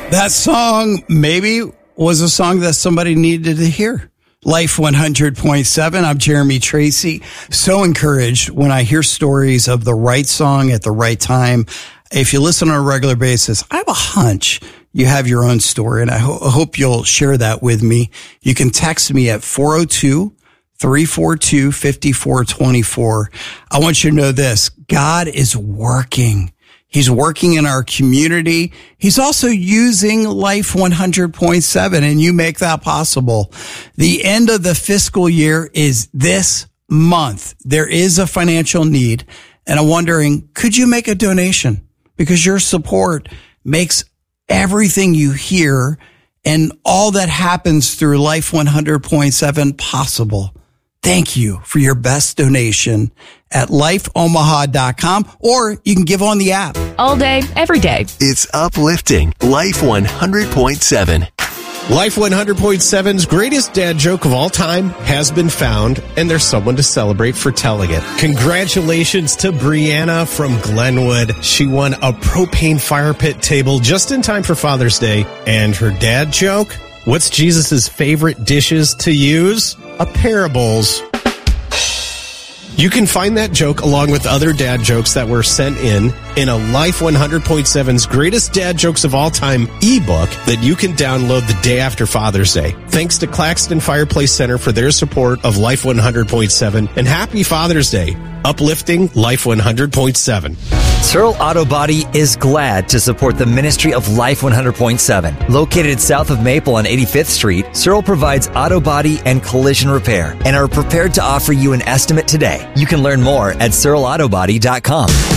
That song maybe was a song that somebody needed to hear. Life 100.7. I'm Jeremy Tracy. So encouraged when I hear stories of the right song at the right time. If you listen on a regular basis, I have a hunch you have your own story, and I hope you'll share that with me. You can text me at 402-342-5424. I want you to know this. God is working. He's working in our community. He's also using Life 100.7, and you make that possible. The end of the fiscal year is this month. There is a financial need, and I'm wondering, could you make a donation? Because your support makes everything you hear and all that happens through Life 100.7 possible. Thank you for your best donation at lifeomaha.com, or you can give on the app. All day, every day. It's uplifting. Life 100.7. Life 100.7's greatest dad joke of all time has been found, and there's someone to celebrate for telling it. Congratulations to Brianna from Glenwood. She won a propane fire pit table just in time for Father's Day. And her dad joke? What's Jesus' favorite dishes to use? A pair of bowls. You can find that joke along with other dad jokes that were sent in a Life 100.7's Greatest Dad Jokes of All Time ebook that you can download the day after Father's Day. Thanks to Claxton Fireplace Center for their support of Life 100.7, and happy Father's Day. Uplifting Life 100.7. Searle Auto Body is glad to support the ministry of Life 100.7. Located south of Maple on 85th Street, Searle provides auto body and collision repair and are prepared to offer you an estimate today. You can learn more at searleautobody.com.